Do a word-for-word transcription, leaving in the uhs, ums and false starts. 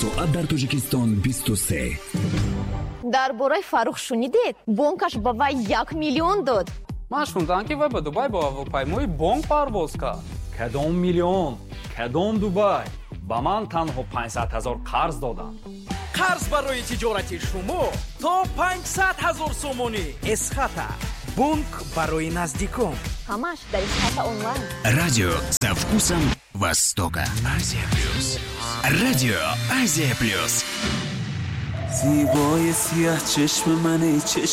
соат дар Тоҷикистон бисту се. дар бораи Фаррух шунидед? Бонкаш ба вай як миллион дод. ман шундам ки вай ба Дубай ба ҳавопаймои бонк парвоз кард. Кадом миллион? Кадом Дубай? ба ман танҳо панҷсад ҳазор қарз доданд. қарз барои тиҷорати шумо то панҷсад ҳазор сомонӣ. Эсхата бонк барои наздикон. ҳамаш дар Эсхата онлайн. Радио со вкусом Востока. Азия плюс. Радио Азия плюс. زیبای سیاه چشم من ای چشم